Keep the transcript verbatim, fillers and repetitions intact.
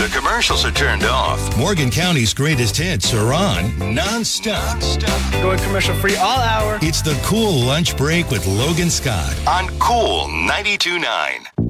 the commercials are turned off. Morgan County's greatest hits are on nonstop. Going commercial free all hour. It's the Cool Lunch Break with Logan Scott on Cool ninety-two point nine.